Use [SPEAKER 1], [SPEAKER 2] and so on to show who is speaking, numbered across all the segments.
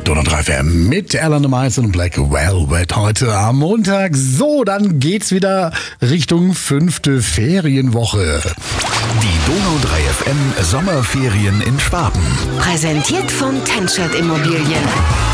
[SPEAKER 1] Donau 3 FM mit Alan Mais und Black Velvet heute am Montag. So, dann geht's wieder Richtung 5. Ferienwoche.
[SPEAKER 2] Die Donau 3 FM Sommerferien in Schwaben.
[SPEAKER 3] Präsentiert von Tenschert Immobilien.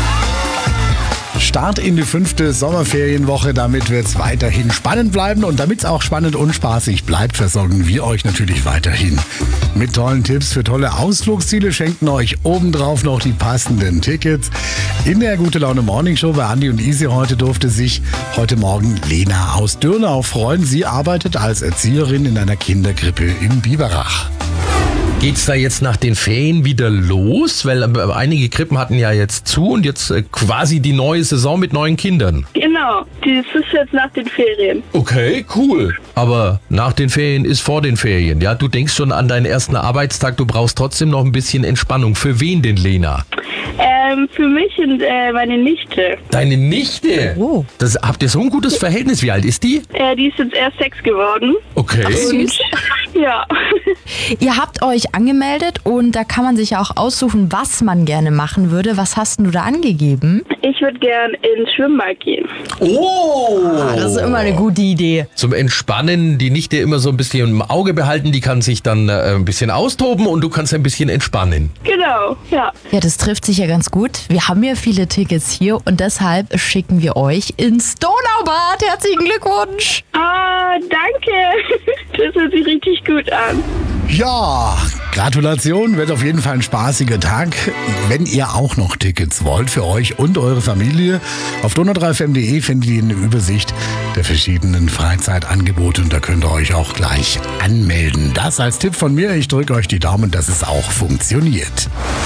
[SPEAKER 1] Start in die 5. Sommerferienwoche, damit wird es weiterhin spannend bleiben und damit es auch spannend und spaßig bleibt, versorgen wir euch natürlich weiterhin mit tollen Tipps für tolle Ausflugsziele, schenken euch obendrauf noch die passenden Tickets. In der Gute Laune Morning Show bei Andi und Isi heute durfte sich heute Morgen Lena aus Dürnau freuen. Sie arbeitet als Erzieherin in einer Kinderkrippe in Biberach.
[SPEAKER 4] Geht's da jetzt nach den Ferien wieder los? Weil einige Krippen hatten ja jetzt zu und jetzt quasi die neue Saison mit neuen Kindern.
[SPEAKER 5] Genau, das ist jetzt nach den Ferien.
[SPEAKER 4] Okay, cool. Aber nach den Ferien ist vor den Ferien. Ja, du denkst schon an deinen ersten Arbeitstag, du brauchst trotzdem noch ein bisschen Entspannung. Für wen denn, Lena?
[SPEAKER 5] Für mich und meine Nichte.
[SPEAKER 4] Deine Nichte?
[SPEAKER 6] Oh.
[SPEAKER 4] Habt ihr so ein gutes Verhältnis? Wie alt ist die?
[SPEAKER 5] Die ist jetzt erst 6 geworden.
[SPEAKER 4] Okay.
[SPEAKER 6] Süß.
[SPEAKER 5] Ja.
[SPEAKER 6] Ihr habt euch angemeldet und da kann man sich ja auch aussuchen, was man gerne machen würde. Was hast denn du da angegeben?
[SPEAKER 5] Ich würde gern ins Schwimmbad gehen.
[SPEAKER 4] Oh!
[SPEAKER 6] Das ist immer eine gute Idee.
[SPEAKER 4] Zum Entspannen, die Nichte immer so ein bisschen im Auge behalten, die kann sich dann ein bisschen austoben und du kannst ein bisschen entspannen.
[SPEAKER 5] Genau, ja.
[SPEAKER 6] Ja, das trifft sich ja ganz gut. Wir haben ja viele Tickets hier und deshalb schicken wir euch ins Donaubad. Herzlichen Glückwunsch!
[SPEAKER 5] Ah, danke. Das hört sich richtig gut an.
[SPEAKER 1] Ja, Gratulation, wird auf jeden Fall ein spaßiger Tag. Wenn ihr auch noch Tickets wollt für euch und eure Familie, auf donau3fm.de findet ihr eine Übersicht der verschiedenen Freizeitangebote und da könnt ihr euch auch gleich anmelden. Das als Tipp von mir, ich drücke euch die Daumen, dass es auch funktioniert.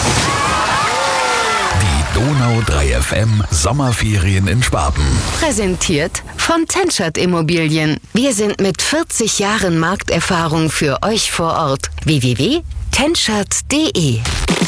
[SPEAKER 2] Die Donau 3 FM Sommerferien in Schwaben.
[SPEAKER 3] Präsentiert von Tenschert Immobilien. Wir sind mit 40 Jahren Markterfahrung für euch vor Ort. www.tenschert.de